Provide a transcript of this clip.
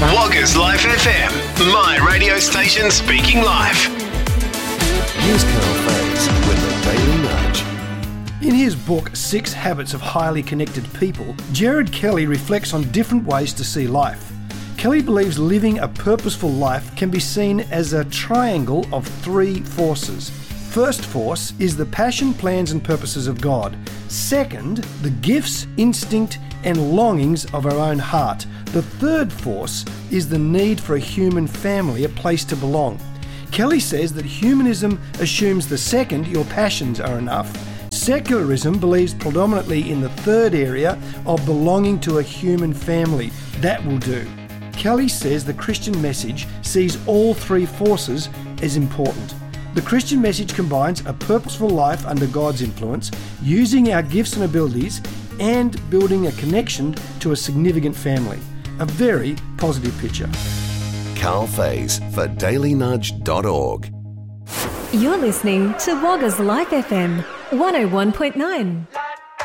Woggers Life FM, my radio station speaking live. Here's Carl Faze with the Daily Nudge. In his book, 6 Habits of Highly Connected People, Jared Kelly reflects on different ways to see life. Kelly believes living a purposeful life can be seen as a triangle of 3 forces. First force is the passion, plans and purposes of God. Second, the gifts, instinct and longings of our own heart. The third force is the need for a human family, a place to belong. Kelly says that humanism assumes the second, your passions, are enough. Secularism believes predominantly in the third area of belonging to a human family. That will do. Kelly says the Christian message sees all 3 forces as important. The Christian message combines a purposeful life under God's influence, using our gifts and abilities, and building a connection to a significant family. A very positive picture. Carl Faze for dailynudge.org. You're listening to Woggers Life FM 101.9.